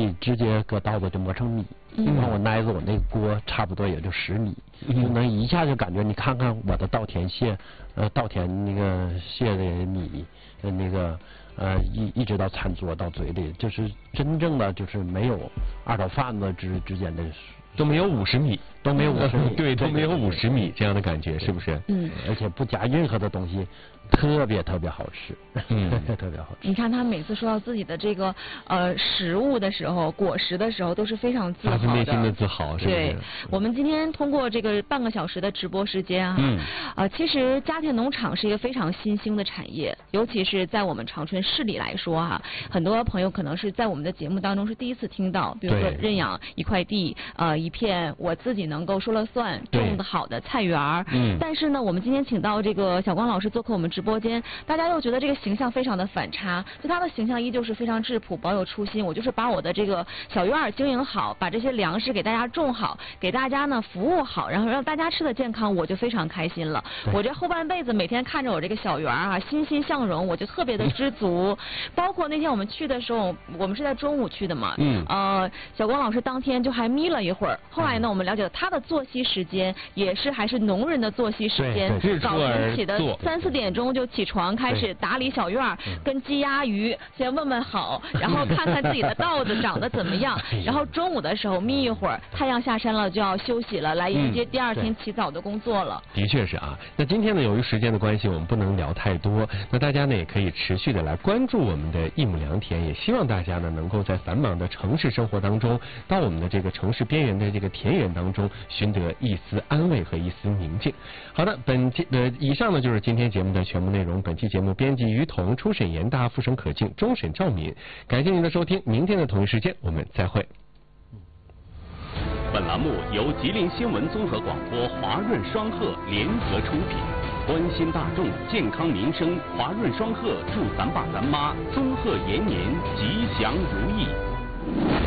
米直接搁刀子就磨成米，然后我挨着我那个锅差不多也就10米，就能一下就感觉，你看看我的稻田蟹，稻田那个蟹的米，那个一直到餐桌到嘴里，就是真正的就是没有2道贩子之间的。 都没有50米， 都没有50米， 对，都没有50米这样的感觉，是不是？ 而且不加任何的东西，特别好吃，特别好吃。 你看他每次说到自己的这个食物的时候，果实的时候，都是非常自豪的， 发自内心的自豪，是不是？ 对，我们今天通过这个半个小时的直播时间其实家庭农场是一个非常新兴的产业，尤其是在我们长春市里来说很多朋友可能是在我们的节目当中是第一次听到，比如说认养一块地，一片我自己能够说了算种的好的菜园但是呢，我们今天请到这个小光老师做客我们直播间，大家又觉得这个形象非常的反差，就他的形象依旧是非常质朴，保有初心。我就是把我的这个小院经营好，把这些粮食给大家种好，给大家呢服务好，然后让大家吃的健康，我就非常开心了。我这后半辈子每天看着我这个小园欣欣向荣，我就特别的知足。包括那天我们去的时候，我们是在中午去的嘛，小光老师当天就还眯了一会儿。后来呢，我们了解到他的作息时间也是还是农人的作息时间，早晨起的3、4点钟就起床开始打理小院，跟鸡鸭鱼先问问好，然后看看自己的稻子长得怎么样，然后中午的时候眯一会儿，太阳下山了就要休息了，来迎接第2天起早的工作了。 的确是那今天呢，由于时间的关系，我们不能聊太多，那大家呢也可以持续的来关注我们的一亩良田，也希望大家呢能够在繁忙的城市生活当中，到我们的这个城市边缘的这个田园当中寻得一丝安慰和一丝宁静。好的，以上呢就是今天节目的全部内容。本期节目编辑于彤，初审严大，复审可敬，终审赵敏。感谢您的收听，明天的同一时间我们再会。 本栏目由吉林新闻综合广播华润双鹤联合出品，关心大众健康民生，华润双鹤祝咱爸咱妈综合延年吉祥如意。